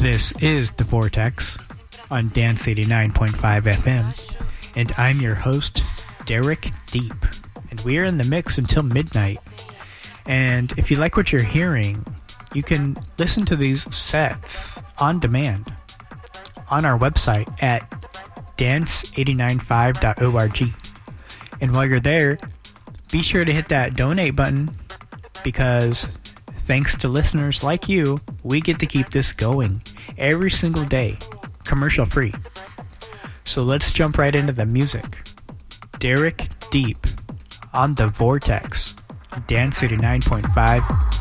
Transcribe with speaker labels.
Speaker 1: This is The Vortex on Dance 89.5 FM, and I'm your host, Derek Deep, and we are in the mix until midnight. And if you like what you're hearing, you can listen to these sets on demand on our website at dance895.org. And while you're there, be sure to hit that donate button, because thanks to listeners like you, we get to keep this going every single day, commercial free. So let's jump right into the music. Derek Deep on The Vortex, Dance 89.5